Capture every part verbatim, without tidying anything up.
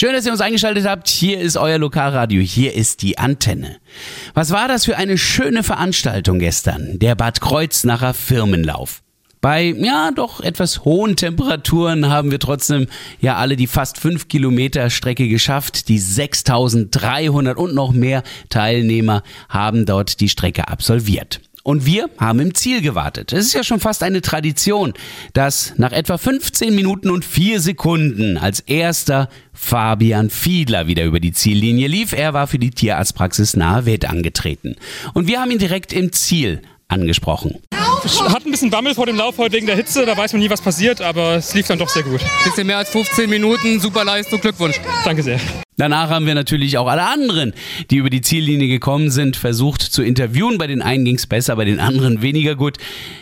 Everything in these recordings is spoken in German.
Schön, dass ihr uns eingeschaltet habt. Hier ist euer Lokalradio, hier ist die Antenne. Was war das für eine schöne Veranstaltung gestern, der Bad Kreuznacher Firmenlauf. Bei, ja, doch etwas hohen Temperaturen haben wir trotzdem ja alle die fast fünf Kilometer Strecke geschafft. Die sechstausenddreihundert und noch mehr Teilnehmer haben dort die Strecke absolviert. Und wir haben im Ziel gewartet. Es ist ja schon fast eine Tradition, dass nach etwa fünfzehn Minuten und vier Sekunden als erster Fabian Fiedler wieder über die Ziellinie lief. Er war für die Tierarztpraxis Nahe Welt angetreten. Und wir haben ihn direkt im Ziel angesprochen. Ich hatte ein bisschen Bammel vor dem Lauf heute wegen der Hitze, da weiß man nie, was passiert, aber es lief dann doch sehr gut. Bisschen mehr als fünfzehn Minuten, super Leistung, Glückwunsch. Danke sehr. Danach haben wir natürlich auch alle anderen, die über die Ziellinie gekommen sind, versucht zu interviewen. Bei den einen ging es besser, bei den anderen weniger gut.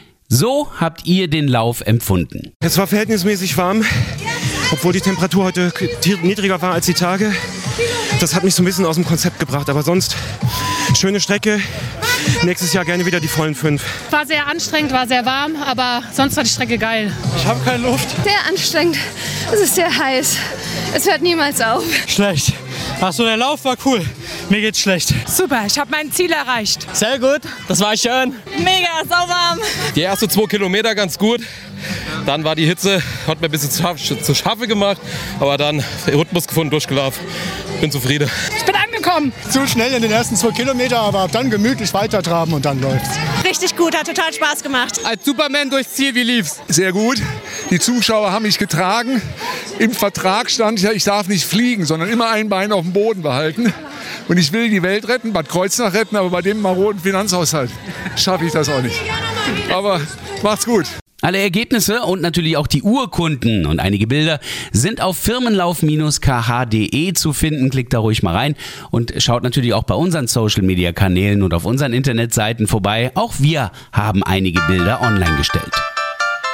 So habt ihr den Lauf empfunden. Es war verhältnismäßig warm, obwohl die Temperatur heute niedriger war als die Tage. Das hat mich so ein bisschen aus dem Konzept gebracht, aber sonst schöne Strecke. Nächstes Jahr gerne wieder die vollen fünf. War sehr anstrengend, war sehr warm, aber sonst war die Strecke geil. Ich habe keine Luft. Sehr anstrengend. Es ist sehr heiß. Es hört niemals auf. Schlecht. Achso, der Lauf war cool. Mir geht's schlecht. Super, ich habe mein Ziel erreicht. Sehr gut, das war schön. Mega, sauwarm. Die ersten zwei Kilometer ganz gut. Dann war die Hitze, hat mir ein bisschen zu, zu scharfe gemacht. Aber dann Rhythmus gefunden, durchgelaufen. Bin zufrieden. Ich bin angekommen. Zu schnell in den ersten zwei Kilometer, aber dann gemütlich weitertraben und dann läuft's. Richtig gut, hat total Spaß gemacht. Als Superman durchs Ziel, wie lief's? Sehr gut. Die Zuschauer haben mich getragen. Im Vertrag stand ja, ich darf nicht fliegen, sondern immer ein Bein auf dem Boden behalten. Und ich will die Welt retten, Bad Kreuznach retten, aber bei dem maroden Finanzhaushalt schaffe ich das auch nicht. Aber macht's gut. Alle Ergebnisse und natürlich auch die Urkunden und einige Bilder sind auf firmenlauf Bindestrich k h punkt d e zu finden. Klickt da ruhig mal rein und schaut natürlich auch bei unseren Social-Media-Kanälen und auf unseren Internetseiten vorbei. Auch wir haben einige Bilder online gestellt.